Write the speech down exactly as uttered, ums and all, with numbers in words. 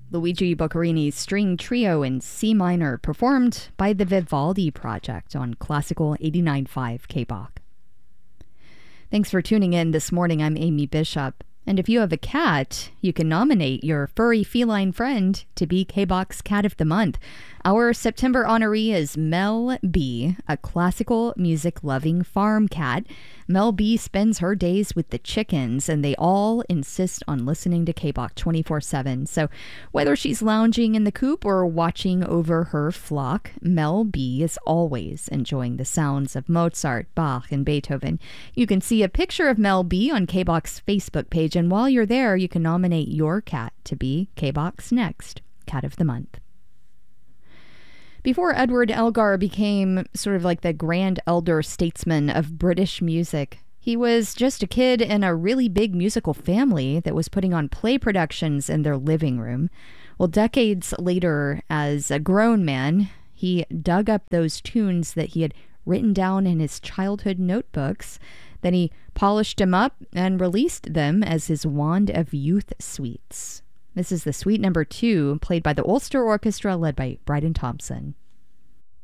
Luigi Boccherini's string trio in C minor, performed by the Vivaldi Project on Classical eighty-nine point five K B O C. Thanks for tuning in this morning. I'm Amy Bishop. And if you have a cat, you can nominate your furry feline friend to be K B O C's Cat of the Month. Our September honoree is Mel B, a classical music-loving farm cat. Mel B spends her days with the chickens, and they all insist on listening to K B O C twenty-four seven. So whether she's lounging in the coop or watching over her flock, Mel B is always enjoying the sounds of Mozart, Bach, and Beethoven. You can see a picture of Mel B on K B O C's Facebook page, and while you're there, you can nominate your cat to be K B O C's next Cat of the Month. Before Edward Elgar became sort of like the grand elder statesman of British music, he was just a kid in a really big musical family that was putting on play productions in their living room. Well, decades later, as a grown man, he dug up those tunes that he had written down in his childhood notebooks. Then he polished them up and released them as his Wand of Youth suites. This is the suite number two, played by the Ulster Orchestra, led by Bryden Thompson.